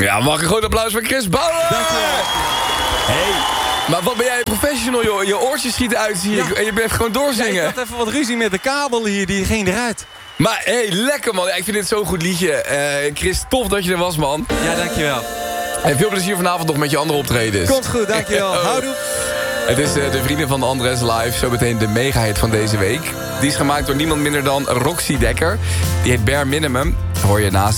Ja, mag een groot applaus voor Chris Bauer! Dankjewel. Hey, maar wat ben jij professional, joh. Je oortjes schieten uit, zie ik. En je blijft gewoon doorzingen. Ja, ik had even wat ruzie met de kabel hier, die ging eruit. Maar hey, lekker man. Ja, ik vind dit zo'n goed liedje. Chris, tof dat je er was, man. Ja, dankjewel. En veel plezier vanavond nog met je andere optredens. Komt goed, dankjewel. Houdoe. Het is de Vrienden van de Andres Live. Zometeen de mega-hit van deze week. Die is gemaakt door niemand minder dan Roxy Dekker. Die heet Bare Minimum. Hoor je naast